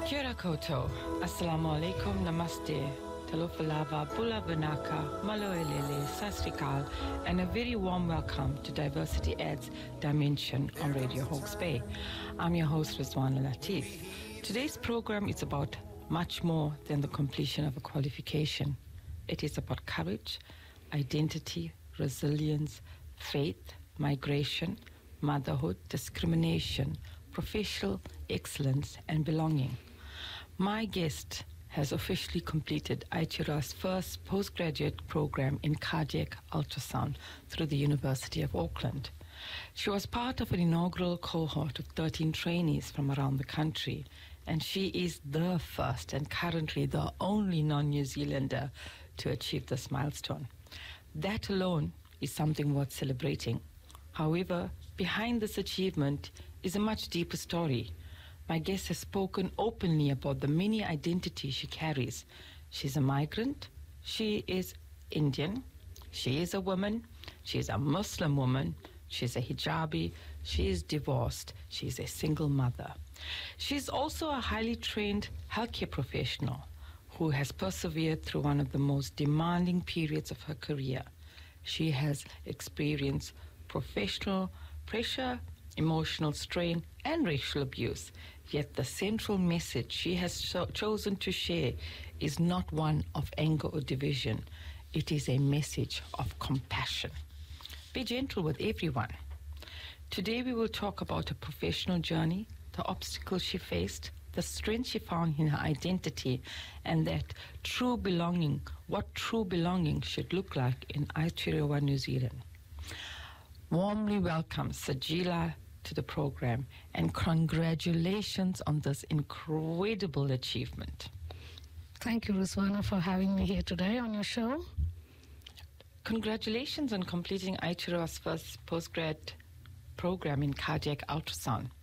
Kia ora koutou, assalamu alaikum, namaste, talofalava, bula banaka, maloelele, sasrikal, and a very warm welcome to Diversity Adds Dimension on Radio Hawke's Bay. I'm your host, Rizwana Latif. Today's program is about much more than the completion of a qualification. It is about courage, identity, resilience, faith, migration, motherhood, discrimination, professional excellence, and belonging. My guest has officially completed Aitira's first postgraduate program in cardiac ultrasound through the University of Auckland. She was part of an inaugural cohort of 13 trainees from around the country, and she is the first and currently the only non-New Zealander to achieve this milestone. That alone is something worth celebrating. However, behind this achievement is a much deeper story. My guest has spoken openly about the many identities she carries. She's a migrant, she is Indian, she is a woman, she is a Muslim woman, she is a hijabi, she is divorced, she is a single mother. She is also a highly trained healthcare professional who has persevered through one of the most demanding periods of her career. She has experienced professional pressure, emotional strain, and racial abuse. Yet the central message she has chosen to share is not one of anger or division. It is a message of compassion. Be gentle with everyone. Today we will talk about her professional journey, the obstacles she faced, the strength she found in her identity, and that true belonging, what true belonging should look like in Aotearoa, New Zealand. Warmly welcome Sajila to the program, and congratulations on this incredible achievement. Thank you, Rizwana, for having me here today on your show. Congratulations on completing Aotearoa's first postgrad program in cardiac ultrasound.